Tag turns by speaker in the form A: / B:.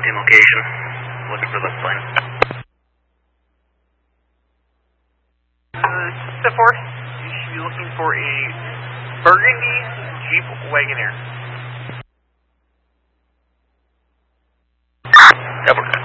A: same location. Looking for the plane.
B: Step 4, you should be looking for a burgundy Jeep Wagoneer.
A: That works.